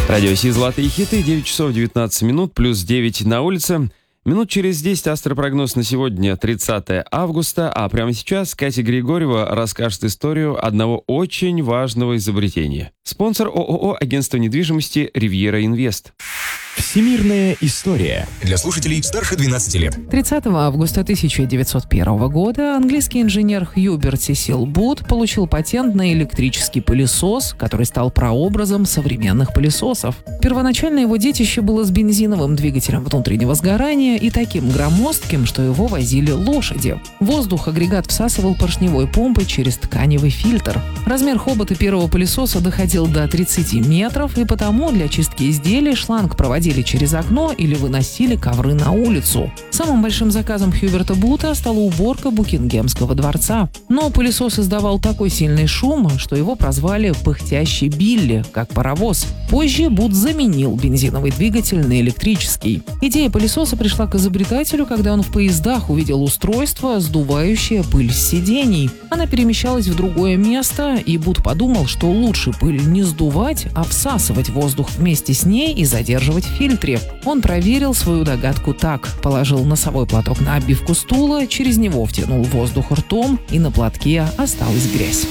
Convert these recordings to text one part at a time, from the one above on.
Радио Си «Золотые хиты», 9 часов 19 минут, плюс 9 на улице. Минут через 10 астропрогноз на сегодня, 30 августа. А прямо сейчас Катя Григорьева расскажет историю одного очень важного изобретения. Спонсор ООО «Агентство недвижимости Ривьера Инвест». Всемирная история. Для слушателей старше 12 лет. 30 августа 1901 года английский инженер Хьюберт Сесил Бут получил патент на электрический пылесос, который стал прообразом современных пылесосов. Первоначально его детище было с бензиновым двигателем внутреннего сгорания и таким громоздким, что его возили лошади. Воздух агрегат всасывал поршневой помпой через тканевый фильтр. Размер хобота первого пылесоса доходил до 30 метров, и потому для чистки изделий шланг проводили через окно или выносили ковры на улицу. Самым большим заказом Хьюберта Бута стала уборка Букингемского дворца. Но пылесос издавал такой сильный шум, что его прозвали «пыхтящий Билли», как паровоз. Позже Бут заменил бензиновый двигатель на электрический. Идея пылесоса пришла к изобретателю, когда он в поездах увидел устройство, сдувающее пыль с сидений. Она перемещалась в другое место, и Бут подумал, что лучше пыль не сдувать, а всасывать воздух вместе с ней и задерживать в фильтре. Он проверил свою догадку так. Положил носовой платок на обивку стула, через него втянул воздух ртом, и на платке осталась грязь.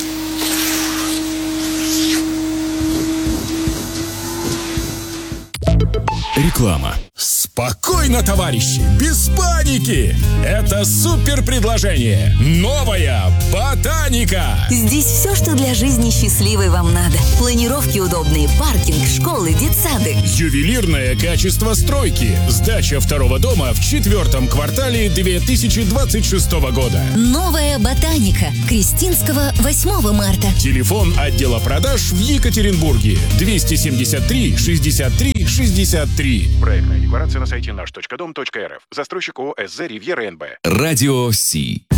Реклама. Спокойно, товарищи, без паники! Это супер предложение! Новая ботаника! Здесь все, что для жизни счастливой вам надо. Планировки удобные, паркинг, школы, детсады. Ювелирное качество стройки. Сдача второго дома в 4-м квартале 2026 года. Новая ботаника. Крестинского, 8 марта. Телефон отдела продаж в Екатеринбурге. 273 63 63. Проектная декларация на сайте наш.дом.рф. Застройщик ООО СЗ «Ривьера НБ». Радио Си.